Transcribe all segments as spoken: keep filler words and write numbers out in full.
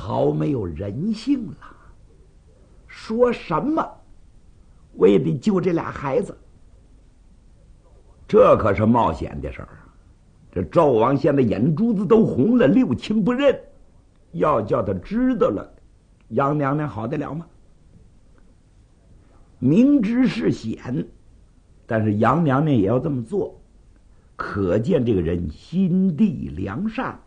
好没有人性了。说什么我也得救这俩孩子，这可是冒险的事儿。这纣王现在眼珠子都红了，六亲不认，要叫他知道了，杨娘娘好得了吗？明知是险，但是杨娘娘也要这么做，可见这个人心地良善。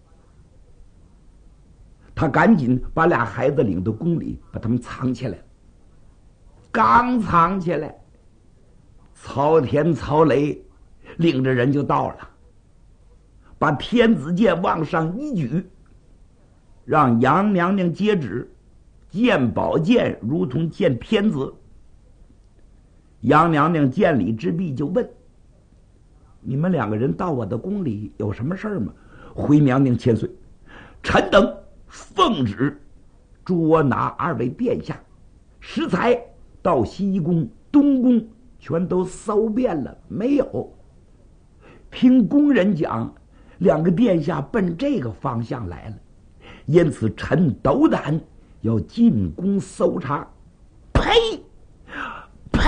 他赶紧把俩孩子领到宫里，把他们藏起来。刚藏起来，曹田、曹雷领着人就到了，把天子剑往上一举，让杨娘娘接旨，见宝剑如同见天子。杨娘娘见礼之毕，就问：你们两个人到我的宫里有什么事儿吗？回娘娘千岁，臣等奉旨捉拿二位殿下，食材到西宫、东宫全都搜遍了，没有。听宫人讲，两个殿下奔这个方向来了，因此臣斗胆要进宫搜查。呸！呸！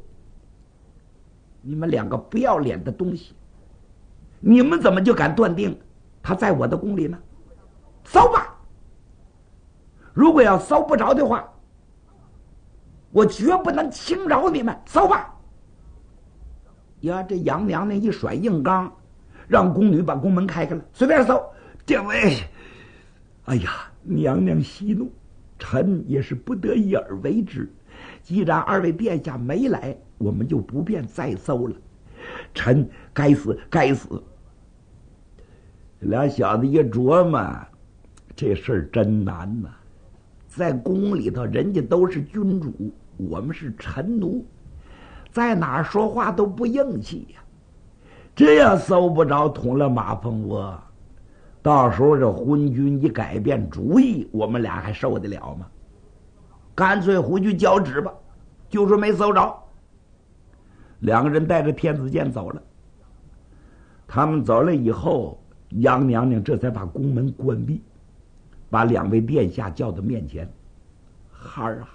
你们两个不要脸的东西，你们怎么就敢断定他在我的宫里呢？搜吧！如果要搜不着的话，我绝不能轻饶你们。搜吧！呀，这杨娘娘一甩硬刚，让宫女把宫门开开了，随便搜。这位，哎呀，娘娘息怒，臣也是不得已而为之。既然二位殿下没来，我们就不便再搜了。臣该死，该死！俩小子一琢磨，这事儿真难呐、啊。在宫里头，人家都是君主，我们是臣奴，在哪儿说话都不硬气呀、啊。这样搜不着，捅了马蜂窝，到时候这昏君一改变主意，我们俩还受得了吗？干脆回去交旨吧，就说没搜着。两个人带着天子剑走了。他们走了以后，杨娘娘这才把宫门关闭，把两位殿下叫到面前。孩儿啊，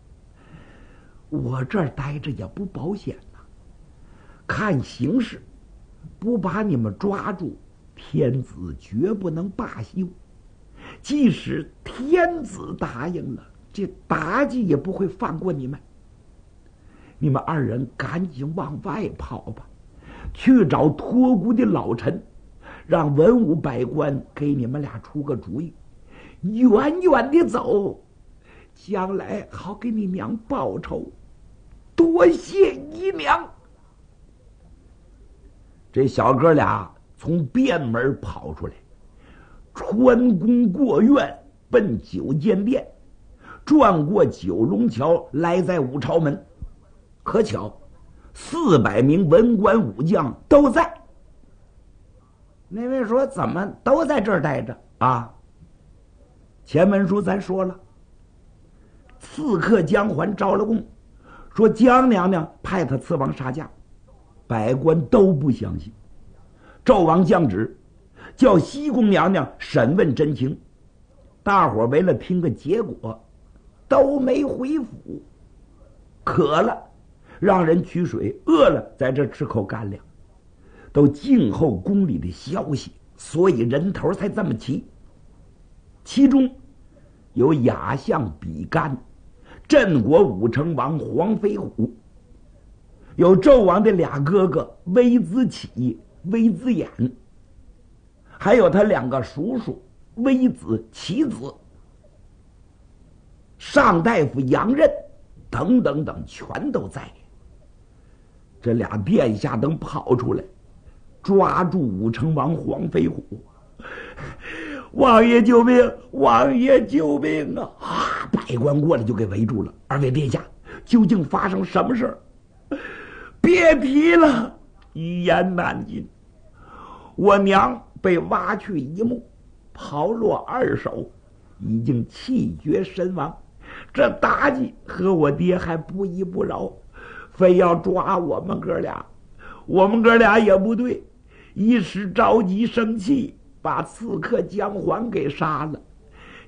我这儿待着也不保险呐、啊，看形势不把你们抓住，天子绝不能罢休。即使天子答应了，这妲己也不会放过你们。你们二人赶紧往外跑吧，去找托孤的老臣，让文武百官给你们俩出个主意，远远的走，将来好给你娘报仇。多谢姨娘。这小哥俩从便门跑出来，穿宫过院，奔九间殿，转过九龙桥，来在武朝门。可巧四百名文官武将都在。那位说怎么都在这儿待着啊？前文书咱说了，刺客姜环招了供，说姜娘娘派他刺王杀驾，百官都不相信。纣王降旨，叫西宫娘娘审问真情，大伙为了听个结果，都没回府。渴了让人取水，饿了在这吃口干粮，都静候宫里的消息，所以人头才这么齐。其中有亚相比干、镇国武成王黄飞虎，有纣王的俩哥哥微子启、微子衍，还有他两个叔叔微子、启子，上大夫杨任等等等，全都在。这俩殿下等跑出来，抓住武成王黄飞虎。王爷救命！王爷救命啊！啊！百官过来就给围住了。二位殿下，究竟发生什么事儿？别提了，一言难尽。我娘被挖去一目，刨落二手，已经气绝身亡。这妲己和我爹还不依不饶，非要抓我们哥俩。我们哥俩也不对，一时着急生气，把刺客姜环给杀了。